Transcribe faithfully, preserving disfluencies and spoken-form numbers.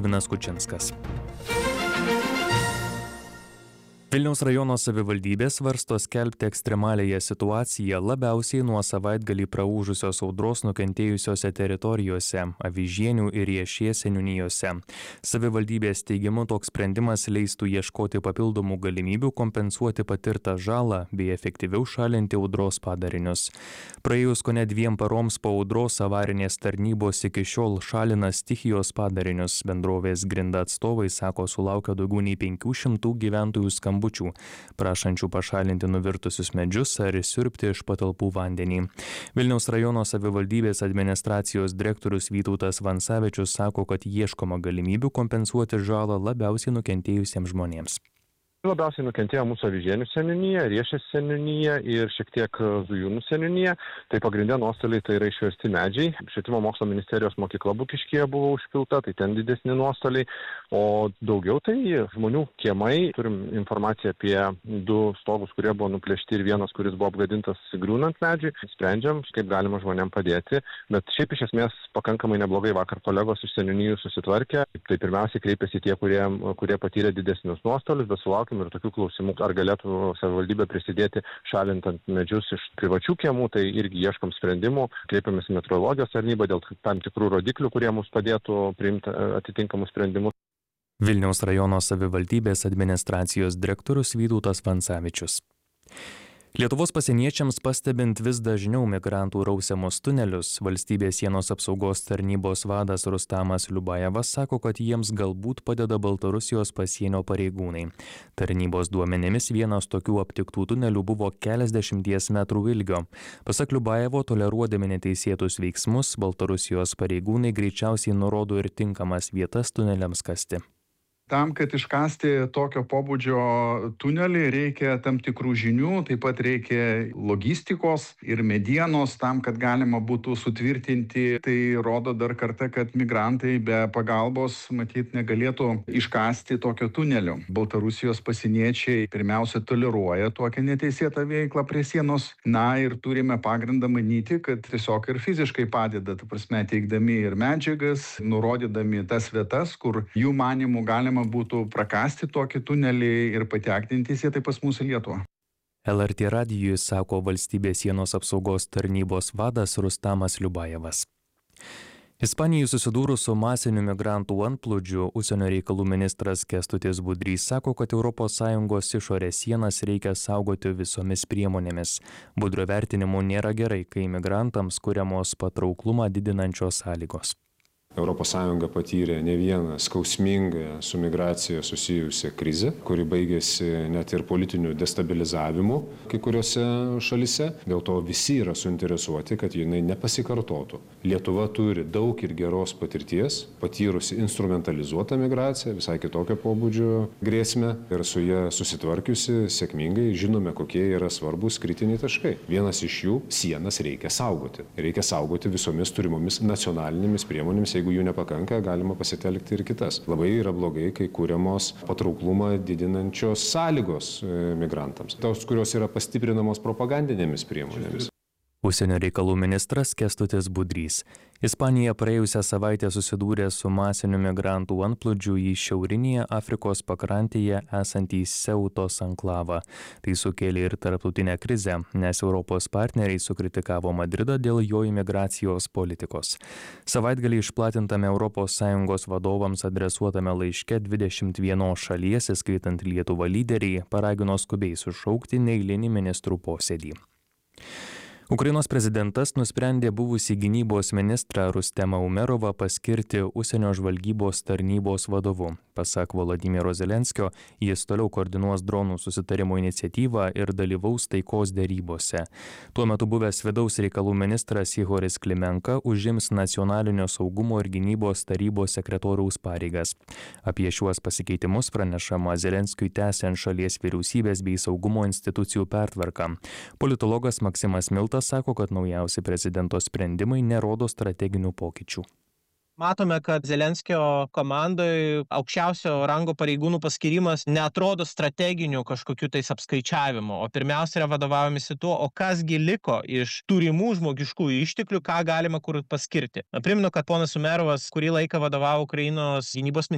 Edvinas Kučinskas. Vilniaus rajono savivaldybė svarsto skelbti ekstremalėją situaciją labiausiai nuo savaitgalį praūžusios audros nukentėjusiose teritorijose – Avižienių ir Riešės seniūnijose. Savivaldybės teigimu toks sprendimas leistų ieškoti papildomų galimybių kompensuoti patirtą žalą bei efektyviau šalinti audros padarinius. Praėjus kone dviem paroms po audros avarinės tarnybos iki šiol šalina stichijos padarinius. Bendrovės Grinda atstovai sako sulaukę daugiau nei penkių šimtų gyventojų skambučių bučių, prašančių pašalinti nuvirtusius medžius ar siurbti iš patalpų vandenį. Vilniaus rajono savivaldybės administracijos direktorius Vytautas Vansavičius sako, kad ieškoma galimybių kompensuoti žalą labiausiai nukentėjusiems žmonėms. Labiausiai nukentėjo mūsų Avižienių seniūnija, Riešės seniūnija ir šiek tiek Zujūnų seniūnija. Tai pagrindė nuostoliai tai yra išversti medžiai. Švietimo mokslo ministerijos mokykla Bukiškyje buvo užpilta, tai ten didesni nuostoliai. O daugiau tai žmonių kiemai. Turim informaciją apie du stogus, kurie buvo nuplėšti ir vienas, kuris buvo apgadintas griūnant medžiui. Sprendžiam, kaip galima žmonėm padėti. Bet šiaip iš esmės pakankamai neblogai vakar kolegos iš seniūnijų susitvarkė. Tai pirmiausiai kreipėsi tie, kurie, kurie patyrė didesnius nuostolius, bet sulaukė ir tokių klausimų, ar galėtų savivaldybė prisidėti šalintant medžius iš privačių kiemų, tai irgi ieškom sprendimų, kreipiamės į meteorologijos tarnybą dėl tam tikrų rodiklių, kurie mums padėtų priimti atitinkamus sprendimus. Vilniaus rajono savivaldybės administracijos direktorius Vytautas Vansavičius. Lietuvos pasieniečiams pastebint vis dažniau migrantų rausiamus tunelius, valstybės sienos apsaugos tarnybos vadas Rustamas Liubajevas sako, kad jiems galbūt padeda Baltarusijos pasienio pareigūnai. Tarnybos duomenimis vienas tokių aptiktų tunelių buvo keliasdešimties metrų ilgio. Pasak Liubajevo, toleruodami neteisėtus veiksmus, Baltarusijos pareigūnai greičiausiai nurodo ir tinkamas vietas tuneliams kasti. Tam, kad iškasti tokio pobūdžio tunelį, reikia tam tikrų žinių, taip pat reikia logistikos ir medienos tam, kad galima būtų sutvirtinti. Tai rodo dar kartą, kad migrantai be pagalbos, matyt, negalėtų iškasti tokio tunelio. Baltarusijos pasieniečiai pirmiausia toleruoja tokią neteisėtą veiklą prie sienos. Na ir turime pagrindą manyti, kad tiesiog ir fiziškai padeda, ta prasme, teikdami ir medžiagas, nurodydami tas vietas, kur jų manymų galima būtų prakasti tokį tunelį ir patekti teisėtai pas mūsų Lietuvą. L R T radijui sako valstybės sienos apsaugos tarnybos vadas Rustamas Liubajevas. Ispanijai susidūrus su masiniu migrantų antplūdžiu, užsienio reikalų ministras Kęstutis Budrys sako, kad Europos Sąjungos išorės sienas reikia saugoti visomis priemonėmis. Budrio vertinimu nėra gerai, kai migrantams kuriamos patrauklumą didinančios sąlygos. Europos Sąjunga patyrė ne vieną skausmingą su migracija susijusią krizę, kuri baigėsi net ir politiniu destabilizavimu kai kuriuose šalise. Dėl to visi yra suinteresuoti, kad jinai nepasikartotų. Lietuva turi daug ir geros patirties, patyrusi instrumentalizuotą migraciją, visai kitokio pobūdžio grėsmę ir su ją susitvarkiusi sėkmingai žinome, kokie yra svarbus kritiniai taškai. Vienas iš jų – sienas reikia saugoti. Reikia saugoti visomis turimomis nacionalinėmis priemonėmis. Jeigu jų nepakanka, galima pasitelkti ir kitas. Labai yra blogai, kai kūriamos patrauklumą didinančios sąlygos migrantams. Tos, kurios yra pastiprinamos propagandinėmis priemonėmis. Užsienio reikalų ministras Kęstutis Budrys. Ispanija praėjusią savaitę susidūrė su masiniu migrantų antplūdžiu į šiaurinėje Afrikos pakrantėje esantį Seutos anklavą. Tai sukėlė ir tarptautinę krizę, nes Europos partneriai sukritikavo Madridą dėl jo imigracijos politikos. Savaitgalį išplatintame Europos Sąjungos vadovams adresuotame laiške dvidešimt vienos šalies, įskaitant Lietuvą lyderiai, paragino skubiai sušaukti neeilinį ministrų posėdį. Ukrainos prezidentas nusprendė buvusį gynybos ministrą Rustemą Umerovą paskirti užsienio žvalgybos tarnybos vadovu. Pasak Volodymyro Zelenskio, jis toliau koordinuos dronų susitarimo iniciatyvą ir dalyvaus taikos derybose. Tuo metu buvęs vidaus reikalų ministras Ihoris Klimenka užims nacionalinio saugumo ir gynybos tarybos sekretoriaus pareigas. Apie šiuos pasikeitimus pranešama Zelenskiui tęsiant šalies vyriausybės bei saugumo institucijų pertvarką. Politologas Maksimas Miltas sako, kad naujausi prezidento sprendimai nerodo strateginių pokyčių. Matome, kad Zelenskio komandai aukščiausio rango pareigūnų paskirimas neatrodo strateginių kažkokių tais apskaičiavimų, o pirmiausia yra vadovaujamasi tuo, o kasgi liko iš turimų žmogiškųjų išteklių, ką galima kur paskirti. Primenu, kad ponas Umerovas kurį laiką vadovavo Ukrainos gynybos ministerijai.